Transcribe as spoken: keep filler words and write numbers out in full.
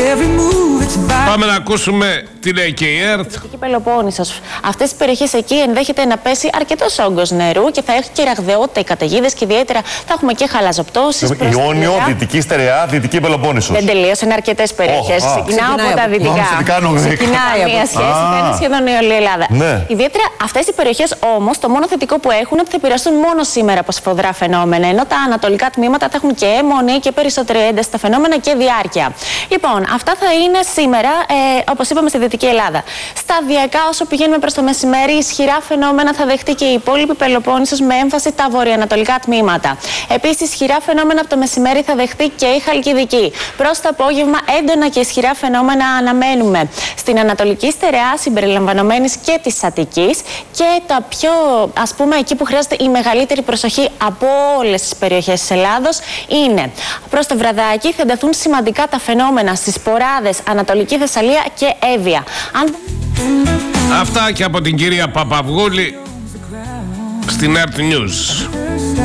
Πάμε να ακούσουμε τι λέει και η ΕΡΤ. Δυτική Πελοπόννησος. Αυτές τις περιοχές εκεί ενδέχεται να πέσει αρκετός όγκος νερού και θα έχει και ραγδαιότητα οι καταιγίδες και ιδιαίτερα θα έχουμε και χαλαζοπτώσεις. Ιόνιο, Δυτική Στερεά, Δυτική Πελοπόννησος. Δεν τελείωσε, είναι αρκετές περιοχές. Oh, ah. Ξεκινάω από τα δυτικά. Ξεκινάει από μία σχέση, θα είναι σχεδόν η όλη η Ελλάδα. Ναι. Ιδιαίτερα αυτές οι περιοχές όμως, το μόνο θετικό που έχουν είναι ότι θα επηρεαστούν μόνο σήμερα από σφοδρά φαινόμενα. Ενώ τα ανατολικά τμήματα θα έχουν και αιμονή και περισσότερη ένταση στα φαινόμενα και διάρκεια. Λοιπόν, αυτά θα είναι σήμερα, ε, όπως είπαμε, στη Δυτική Ελλάδα. Σταδιακά, όσο πηγαίνουμε προς το μεσημέρι, ισχυρά φαινόμενα θα δεχτεί και η υπόλοιπη Πελοπόννησος με έμφαση τα βορειοανατολικά τμήματα. Επίσης, ισχυρά φαινόμενα από το μεσημέρι θα δεχτεί και η Χαλκιδική. Προς το απόγευμα, έντονα και ισχυρά φαινόμενα αναμένουμε στην Ανατολική Στερεά, συμπεριλαμβανομένης και της Αττικής, και τα πιο, ας πούμε, εκεί που χρειάζεται η μεγαλύτερη προσοχή από όλες τις περιοχές της Ελλάδος είναι προς το βραδάκι θα ενταθούν σημαντικά τα φαινόμενα στις Ποράδες, Ανατολική Θεσσαλία και Εύβοια. Αν... Αυτά και από την κυρία Παπαυγούλη στην ΕΡΤ News.